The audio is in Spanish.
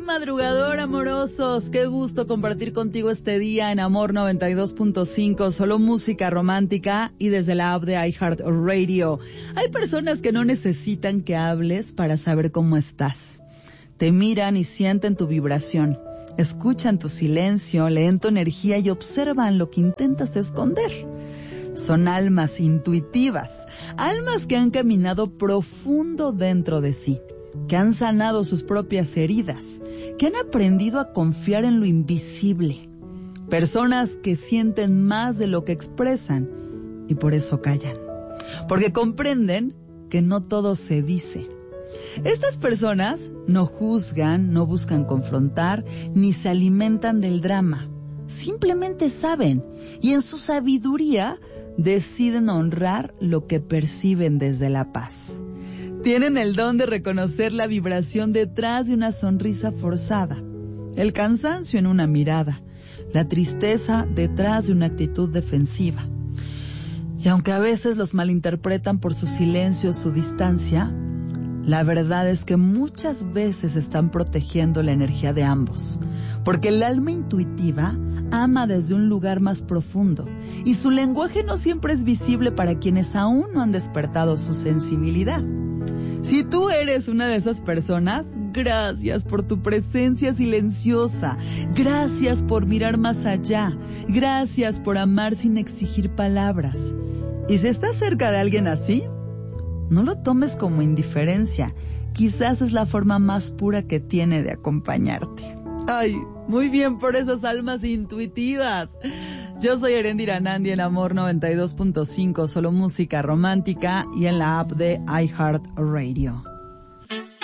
madrugador, amorosos. Qué gusto compartir contigo este día en Amor 92.5, solo música romántica y desde la app de iHeartRadio. Hay personas que no necesitan que hables para saber cómo estás. Te miran y sienten tu vibración. Escuchan tu silencio, leen tu energía y observan lo que intentas esconder. Son almas intuitivas, almas que han caminado profundo dentro de sí, que han sanado sus propias heridas, que han aprendido a confiar en lo invisible. Personas que sienten más de lo que expresan y por eso callan, porque comprenden que no todo se dice. Estas personas no juzgan, no buscan confrontar, ni se alimentan del drama. Simplemente saben y en su sabiduría deciden honrar lo que perciben desde la paz. Tienen el don de reconocer la vibración detrás de una sonrisa forzada, el cansancio en una mirada, la tristeza detrás de una actitud defensiva. Y aunque a veces los malinterpretan por su silencio o su distancia, la verdad es que muchas veces están protegiendo la energía de ambos, porque el alma intuitiva ama desde un lugar más profundo y su lenguaje no siempre es visible para quienes aún no han despertado su sensibilidad. Si tú eres una de esas personas, gracias por tu presencia silenciosa, gracias por mirar más allá, gracias por amar sin exigir palabras. Y si estás cerca de alguien así, no lo tomes como indiferencia, quizás es la forma más pura que tiene de acompañarte. Ay, muy bien por esas almas intuitivas. Yo soy Erendira Nandi en Amor 92.5, solo música romántica y en la app de iHeartRadio.